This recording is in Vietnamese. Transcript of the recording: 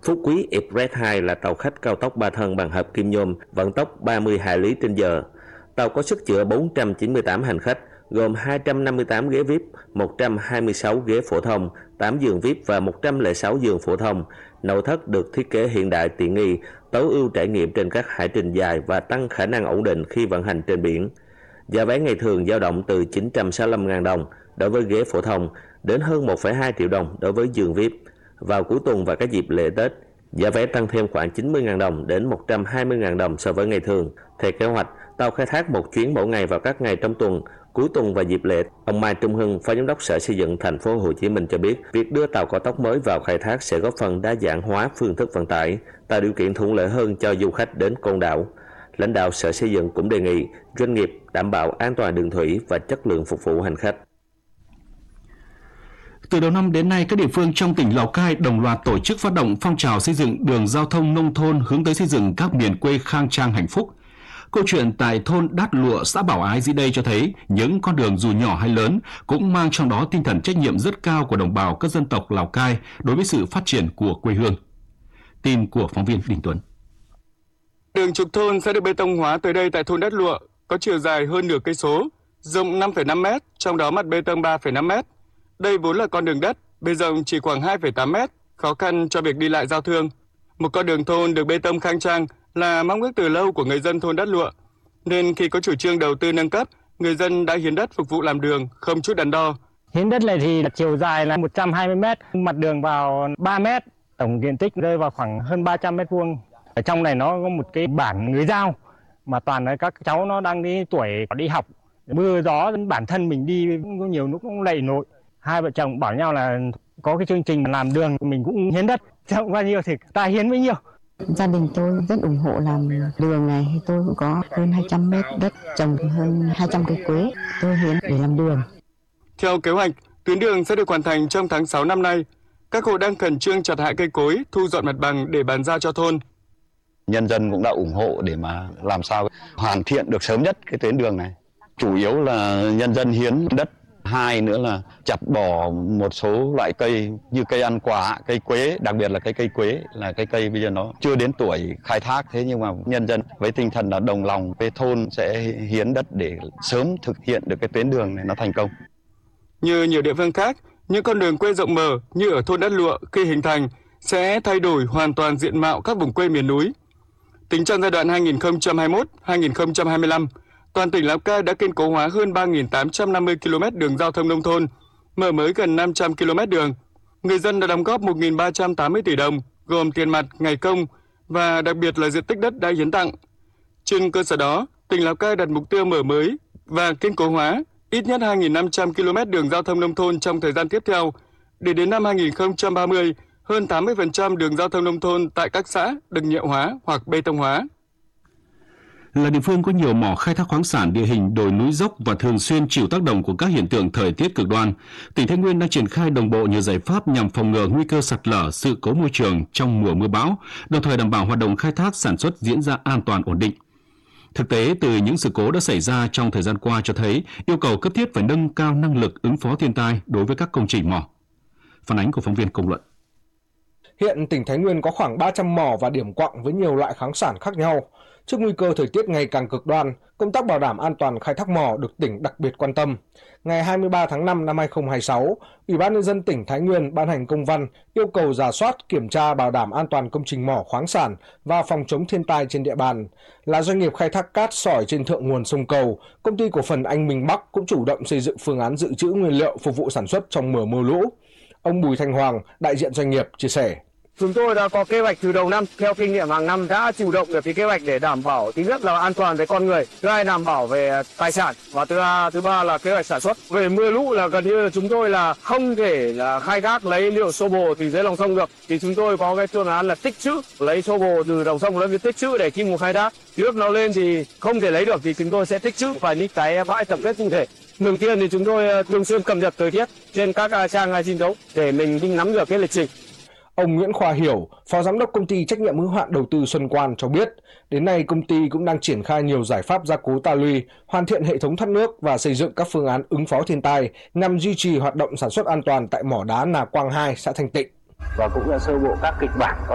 Phú Quý Express 2 là tàu khách cao tốc 3 thân bằng hợp kim nhôm, vận tốc 30 hải lý trên giờ. Tàu có sức chứa 498 hành khách, gồm 258 ghế VIP, 126 ghế phổ thông, 8 giường VIP và 106 giường phổ thông. Nội thất được thiết kế hiện đại tiện nghi, tối ưu trải nghiệm trên các hải trình dài và tăng khả năng ổn định khi vận hành trên biển. Giá vé ngày thường dao động từ 965.000 đồng đối với ghế phổ thông đến hơn 1,2 triệu đồng đối với giường VIP. Vào cuối tuần và các dịp lễ Tết, giá vé tăng thêm khoảng 90.000 đồng đến 120.000 đồng so với ngày thường. Theo kế hoạch, tàu khai thác một chuyến mỗi ngày vào các ngày trong tuần, cuối tuần và dịp lễ. Ông Mai Trung Hưng, Phó Giám đốc Sở Xây dựng Thành phố Hồ Chí Minh cho biết, việc đưa tàu cao tốc mới vào khai thác sẽ góp phần đa dạng hóa phương thức vận tải, tạo điều kiện thuận lợi hơn cho du khách đến Côn Đảo. Lãnh đạo Sở Xây dựng cũng đề nghị doanh nghiệp đảm bảo an toàn đường thủy và chất lượng phục vụ hành khách. Từ đầu năm đến nay, các địa phương trong tỉnh Lào Cai đồng loạt tổ chức phát động phong trào xây dựng đường giao thông nông thôn hướng tới xây dựng các miền quê khang trang hạnh phúc. Câu chuyện tại thôn Đát Lụa, xã Bảo Ái dưới đây cho thấy những con đường dù nhỏ hay lớn cũng mang trong đó tinh thần trách nhiệm rất cao của đồng bào các dân tộc Lào Cai đối với sự phát triển của quê hương. Tin của phóng viên Đình Tuấn. Đường trục thôn sẽ được bê tông hóa tới đây tại thôn Đát Lụa, có chiều dài hơn nửa cây số, rộng 5,5 m, trong đó mặt bê tông 3,5 m. Đây vốn là con đường đất, bề rộng chỉ khoảng 2,8 m, khó khăn cho việc đi lại giao thương. Một con đường thôn được bê tông khang trang là mong ước từ lâu của người dân thôn Đát Lụa, nên khi có chủ trương đầu tư nâng cấp, người dân đã hiến đất phục vụ làm đường, không chút đắn đo. Hiến đất này thì chiều dài là 120 m, mặt đường vào 3 m, tổng diện tích rơi vào khoảng hơn 300 m². Ở trong này nó có một cái bản người Dao mà toàn là các cháu nó đang đi tuổi đi học, mưa gió bản thân mình đi có nhiều lúc cũng lầy nổi. Hai vợ chồng bảo nhau là có cái chương trình làm đường, mình cũng hiến đất, chẳng bao nhiêu thì ta hiến bấy nhiêu. Gia đình tôi rất ủng hộ làm đường này, tôi cũng có hơn 200 mét đất trồng hơn 200 cây quế, tôi hiến để làm đường. Theo kế hoạch, tuyến đường sẽ được hoàn thành trong tháng 6 năm nay. Các hộ đang khẩn trương chặt hạ cây cối, thu dọn mặt bằng để bàn giao cho thôn. Nhân dân cũng đã ủng hộ để mà làm sao hoàn thiện được sớm nhất cái tuyến đường này. Chủ yếu là nhân dân hiến đất. Hai nữa là chặt bỏ một số loại cây như cây ăn quả, cây quế, đặc biệt là cái cây quế là cái cây bây giờ nó chưa đến tuổi khai thác, thế nhưng mà nhân dân với tinh thần là đồng lòng với thôn sẽ hiến đất để sớm thực hiện được cái tuyến đường này nó thành công. Như nhiều địa phương khác, những con đường quê rộng mở như ở thôn Đát Lụa khi hình thành sẽ thay đổi hoàn toàn diện mạo các vùng quê miền núi. Tính trong giai đoạn 2021-2025, toàn tỉnh Lào Cai đã kiên cố hóa hơn 3.850 km đường giao thông nông thôn, mở mới gần 500 km đường. Người dân đã đóng góp 1.380 tỷ đồng, gồm tiền mặt, ngày công và đặc biệt là diện tích đất đã hiến tặng. Trên cơ sở đó, tỉnh Lào Cai đặt mục tiêu mở mới và kiên cố hóa ít nhất 2.500 km đường giao thông nông thôn trong thời gian tiếp theo, để đến năm 2030, hơn 80% đường giao thông nông thôn tại các xã được nhựa hóa hoặc bê tông hóa. Là địa phương có nhiều mỏ khai thác khoáng sản, địa hình đồi núi dốc và thường xuyên chịu tác động của các hiện tượng thời tiết cực đoan, tỉnh Thái Nguyên đang triển khai đồng bộ nhiều giải pháp nhằm phòng ngừa nguy cơ sạt lở, sự cố môi trường trong mùa mưa bão, đồng thời đảm bảo hoạt động khai thác sản xuất diễn ra an toàn ổn định. Thực tế, từ những sự cố đã xảy ra trong thời gian qua cho thấy yêu cầu cấp thiết phải nâng cao năng lực ứng phó thiên tai đối với các công trình mỏ. Phản ánh của phóng viên Công luận. Hiện tỉnh Thái Nguyên có khoảng 300 mỏ và điểm quặng với nhiều loại khoáng sản khác nhau. Trước nguy cơ thời tiết ngày càng cực đoan, công tác bảo đảm an toàn khai thác mỏ được tỉnh đặc biệt quan tâm. Ngày 23 tháng 5 năm 2026, Ủy ban nhân dân tỉnh Thái Nguyên ban hành công văn yêu cầu rà soát, kiểm tra bảo đảm an toàn công trình mỏ khoáng sản và phòng chống thiên tai trên địa bàn. Là doanh nghiệp khai thác cát sỏi trên thượng nguồn sông Cầu, công ty cổ phần Anh Minh Bắc cũng chủ động xây dựng phương án dự trữ nguyên liệu phục vụ sản xuất trong mùa mưa lũ. Ông Bùi Thanh Hoàng, đại diện doanh nghiệp, chia sẻ. Chúng tôi đã có kế hoạch từ đầu năm, theo kinh nghiệm hàng năm đã chủ động được cái kế hoạch để đảm bảo thứ nhất là an toàn về con người, thứ hai đảm bảo về tài sản và thứ ba là kế hoạch sản xuất. Về mưa lũ là gần như chúng tôi là không thể là khai thác lấy liệu xô bồ từ dưới lòng sông được, thì chúng tôi có cái phương án là tích trữ, lấy xô bồ từ lòng sông lên tích trữ để khi mùa khai thác nước nó lên thì không thể lấy được thì chúng tôi sẽ tích trữ phải những cái bãi tập kết cụ thể. Đầu tiên thì chúng tôi thường xuyên cập nhật thời tiết trên các trang tin tức để mình nắm được cái lịch trình. Ông Nguyễn Khoa Hiểu, Phó Giám đốc Công ty Trách nhiệm hữu hạn Đầu tư Xuân Quan cho biết, đến nay công ty cũng đang triển khai nhiều giải pháp gia cố ta luy, hoàn thiện hệ thống thoát nước và xây dựng các phương án ứng phó thiên tai nhằm duy trì hoạt động sản xuất an toàn tại mỏ đá Nà Quang 2, xã Thanh Tịnh. Và cũng là sơ bộ các kịch bản có